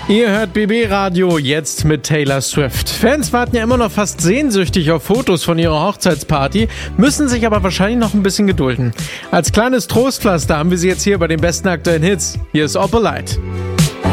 Ihr hört BB Radio, jetzt mit Taylor Swift. Fans warten ja immer noch fast sehnsüchtig auf Fotos von ihrer Hochzeitsparty, müssen sich aber wahrscheinlich noch ein bisschen gedulden. Als kleines Trostpflaster haben wir sie jetzt hier bei den besten aktuellen Hits. Hier ist Oppolite.